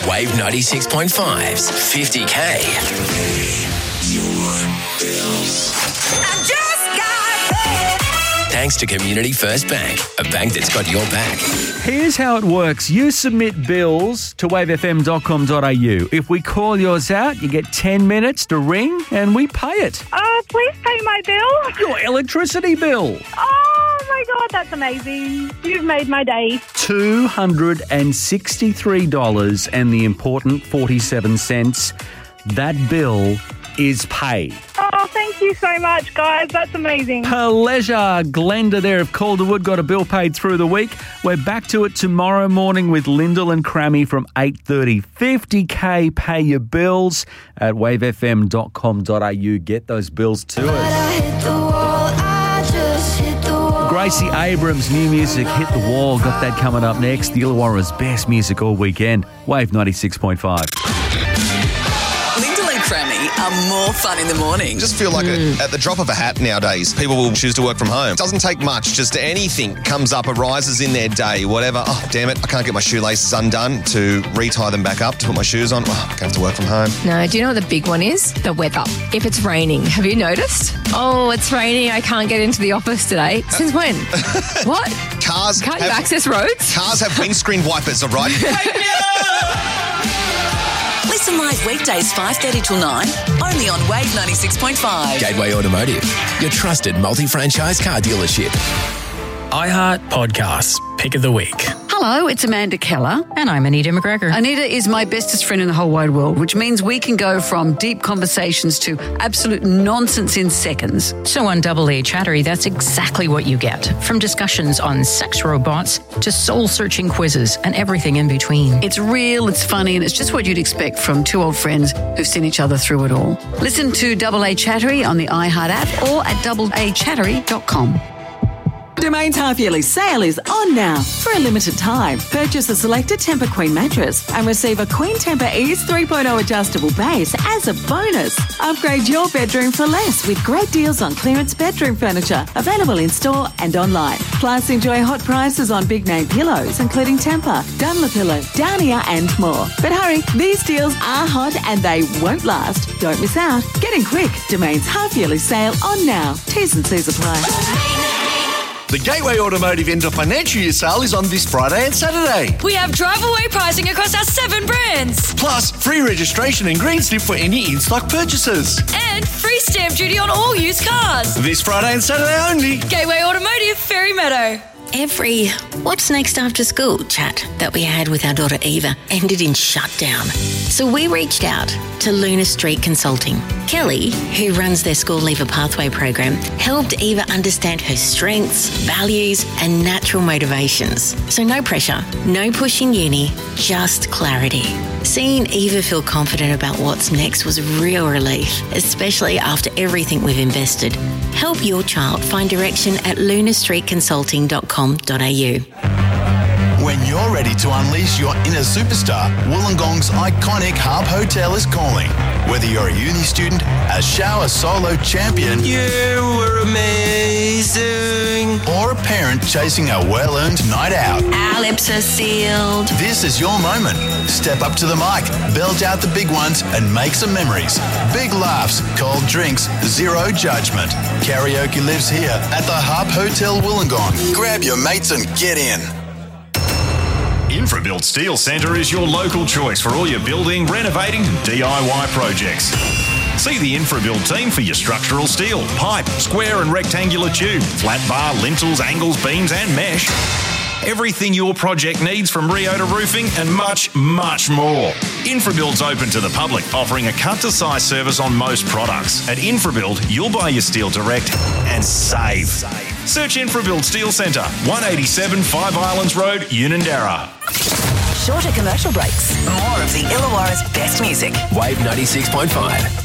Wave 96.5's 50K. I just got paid. Thanks to Community First Bank, a bank that's got your back. Here's how it works. You submit bills to wavefm.com.au. If we call yours out, you get 10 minutes to ring and we pay it. Please pay my bill. Your electricity bill. Oh my God, that's amazing. You've made my day. $263 and the important 47 cents. That bill is paid. Oh, thank you so much, guys. That's amazing. Pleasure. Glenda there of Calderwood got a bill paid through the week. We're back to it tomorrow morning with Lyndall and Crammy from 8:30. 50K, pay your bills at wavefm.com.au. Get those bills to us. Gracie Abrams' new music, Hit the Wall. Got that coming up next. The Illawarra's best music all weekend. Wave 96.5. Crammy are more fun in the morning. Just feel like at the drop of a hat nowadays, people will choose to work from home. It doesn't take much. Just anything comes up, arises in their day, whatever. Oh, damn it, I can't get my shoelaces undone to retie them back up, to put my shoes on. Oh, I have to work from home. No, do you know what the big one is? The weather. If it's raining, have you noticed? Oh, it's raining. I can't get into the office today. Since when? What? Cars Can't you access roads? Cars have windscreen wipers, all right? Listen live weekdays 5:30 till 9, only on Wave 96.5. Gateway Automotive, your trusted multi-franchise car dealership. iHeart Podcasts, Pick of the Week. Hello, it's Amanda Keller. And I'm Anita McGregor. Anita is my bestest friend in the whole wide world, which means we can go from deep conversations to absolute nonsense in seconds. So on Double A Chattery, that's exactly what you get. From discussions on sex robots to soul-searching quizzes and everything in between. It's real, it's funny, and it's just what you'd expect from two old friends who've seen each other through it all. Listen to Double A Chattery on the iHeart app or at doubleachattery.com. Domain's half-yearly sale is on now. For a limited time, purchase a selected Tempur Queen mattress and receive a Queen Tempur Ease 3.0 adjustable base as a bonus. Upgrade your bedroom for less with great deals on clearance bedroom furniture, available in-store and online. Plus, enjoy hot prices on big-name pillows, including Tempur, Dunlopillow, Downier and more. But hurry, these deals are hot and they won't last. Don't miss out. Get in quick. Domain's half-yearly sale on now. T's and C's apply. The Gateway Automotive End of Financial Year sale is on this Friday and Saturday. We have drive-away pricing across our 7 brands. Plus, free registration and green slip for any in-stock purchases. And free stamp duty on all used cars. This Friday and Saturday only. Gateway Automotive, Ferry Meadow. Every what's next after school chat that we had with our daughter Eva ended in shutdown. So we reached out to Luna Street Consulting. Kelly, who runs their School Leaver Pathway program, helped Eva understand her strengths, values and natural motivations. So no pressure, no pushing uni, just clarity. Seeing Eva feel confident about what's next was a real relief, especially after everything we've invested. Help your child find direction at lunastreetconsulting.com.au. When you're ready to unleash your inner superstar, Wollongong's iconic Harp Hotel is calling. Whether you're a uni student, a shower solo champion, you were amazing, or a parent chasing a well-earned night out, our lips are sealed. This is your moment. Step up to the mic, belt out the big ones, and make some memories. Big laughs, cold drinks, zero judgment. Karaoke lives here at the Harp Hotel Wollongong. Grab your mates and get in. InfraBuild Steel Centre is your local choice for all your building, renovating and DIY projects. See the InfraBuild team for your structural steel, pipe, square and rectangular tube, flat bar, lintels, angles, beams and mesh. Everything your project needs from Rio to roofing and much, much more. InfraBuild's open to the public, offering a cut-to-size service on most products. At InfraBuild, you'll buy your steel direct and save. Search InfraBuild Steel Centre, 187 Five Islands Road, Unanderra. Shorter commercial breaks. More of the Illawarra's best music. Wave 96.5.